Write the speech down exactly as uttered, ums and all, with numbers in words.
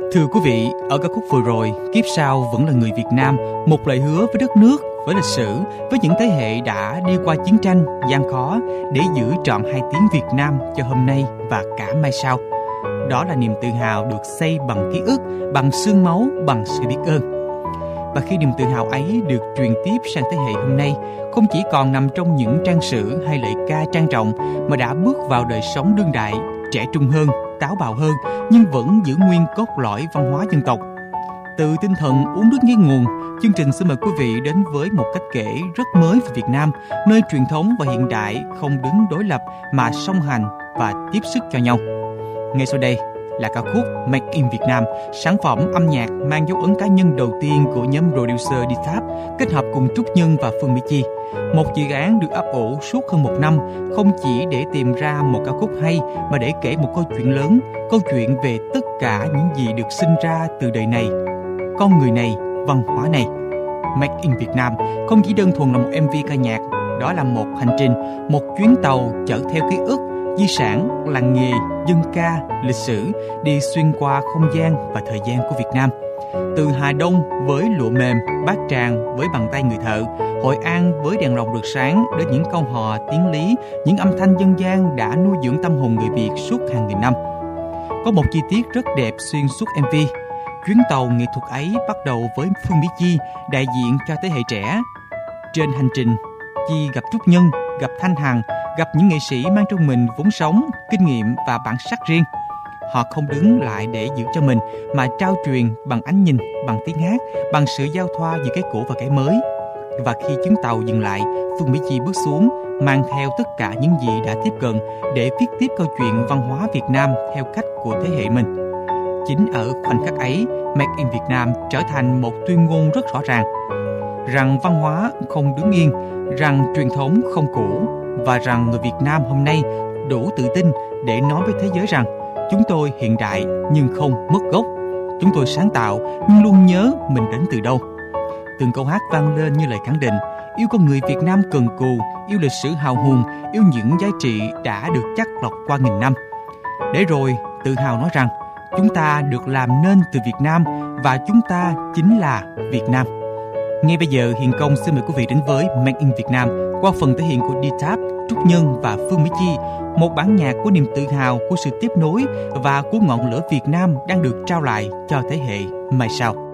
Thưa quý vị, ở ca khúc vừa rồi, Kiếp Sau Vẫn Là Người Việt Nam, một lời hứa với đất nước, với lịch sử, với những thế hệ đã đi qua chiến tranh, gian khó để giữ trọn hai tiếng Việt Nam cho hôm nay và cả mai sau. Đó là niềm tự hào được xây bằng ký ức, bằng xương máu, bằng sự biết ơn. Và khi niềm tự hào ấy được truyền tiếp sang thế hệ hôm nay, không chỉ còn nằm trong những trang sử hay lời ca trang trọng, mà đã bước vào đời sống đương đại, trẻ trung hơn, táo bạo hơn, nhưng vẫn giữ nguyên cốt lõi văn hóa dân tộc. Từ tinh thần uống nước nhớ nguồn, chương trình xin mời quý vị đến với một cách kể rất mới về Việt Nam, nơi truyền thống và hiện đại không đứng đối lập mà song hành và tiếp sức cho nhau. Ngay sau đây là ca khúc Make in Việt Nam, sản phẩm âm nhạc mang dấu ấn cá nhân đầu tiên của nhóm producer D-Tab kết hợp cùng Trúc Nhân và Phương Mỹ Chi. Một dự án được ấp ủ suốt hơn một năm, không chỉ để tìm ra một ca khúc hay mà để kể một câu chuyện lớn, câu chuyện về tất cả những gì được sinh ra từ đời này, con người này, văn hóa này. Make in Việt Nam không chỉ đơn thuần là một em vê ca nhạc, đó là một hành trình, một chuyến tàu chở theo ký ức, di sản, làng nghề, dân ca, lịch sử đi xuyên qua không gian và thời gian của Việt Nam. Từ Hà Đông với lụa mềm, Bát Tràng với bàn tay người thợ, Hội An với đèn lồng rực sáng đến những câu hò tiếng Lý, những âm thanh dân gian đã nuôi dưỡng tâm hồn người Việt suốt hàng nghìn năm. Có một chi tiết rất đẹp xuyên suốt em vê. Chuyến tàu nghệ thuật ấy bắt đầu với Phương Mỹ Chi, đại diện cho thế hệ trẻ. Trên hành trình, Chi gặp Trúc Nhân, gặp Thanh Hằng, gặp những nghệ sĩ mang trong mình vốn sống, kinh nghiệm và bản sắc riêng. Họ không đứng lại để giữ cho mình, mà trao truyền bằng ánh nhìn, bằng tiếng hát, bằng sự giao thoa giữa cái cũ và cái mới. Và khi chuyến tàu dừng lại, Phương Mỹ Chi bước xuống, mang theo tất cả những gì đã tiếp cận để viết tiếp câu chuyện văn hóa Việt Nam theo cách của thế hệ mình. Chính ở khoảnh khắc ấy, Make in Việt Nam trở thành một tuyên ngôn rất rõ ràng, rằng văn hóa không đứng yên, rằng truyền thống không cũ, và rằng người Việt Nam hôm nay đủ tự tin để nói với thế giới rằng chúng tôi hiện đại nhưng không mất gốc, chúng tôi sáng tạo nhưng luôn nhớ mình đến từ đâu. Từng câu hát vang lên như lời khẳng định yêu con người Việt Nam cần cù, yêu lịch sử hào hùng, yêu những giá trị đã được chắt lọc qua nghìn năm, để rồi tự hào nói rằng chúng ta được làm nên từ Việt Nam và chúng ta chính là Việt Nam. Ngay bây giờ, Hiền Công xin mời quý vị đến với Make in Việt Nam qua phần thể hiện của D-Tab, Trúc Nhân và Phương Mỹ Chi, một bản nhạc của niềm tự hào, của sự tiếp nối và của ngọn lửa Việt Nam đang được trao lại cho thế hệ mai sau.